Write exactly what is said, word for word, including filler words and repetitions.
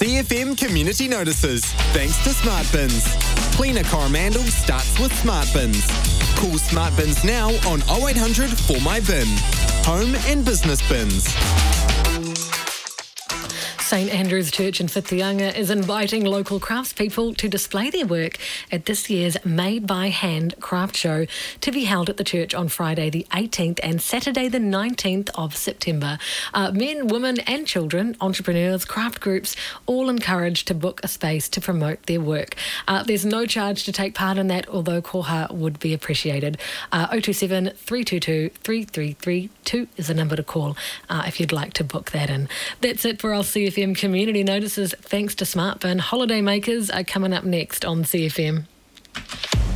C F M Community Notices, thanks to Smart Bins. Cleaner Coromandel starts with Smart Bins. Call Smart Bins now on oh eight hundred for my bin. Home and business bins. St Andrew's Church in Whitianga is inviting local craftspeople to display their work at this year's Made by Hand craft show, to be held at the church on Friday the eighteenth and Saturday the nineteenth of September. Uh, men, women and children, entrepreneurs, craft groups, all encouraged to book a space to promote their work. Uh, there's no charge to take part in that, although koha would be appreciated. Uh, oh two seven, three two two, three three three two is the number to call uh, if you'd like to book that in. That's it for our C F M Community Notices, thanks to SmartBin. Holiday Makers are coming up next on C F M.